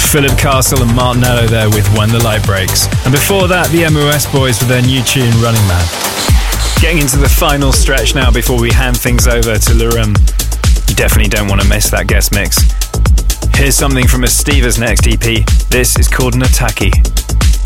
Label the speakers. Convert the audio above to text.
Speaker 1: Philip Castle and Martinello there with When the Light Breaks. And before that, the MOS Boys with their new tune, Running Man. Getting into the final stretch now before we hand things over to Larum. You definitely don't want to miss that guest mix. Here's something from Esteva's next EP. This is called Nataki.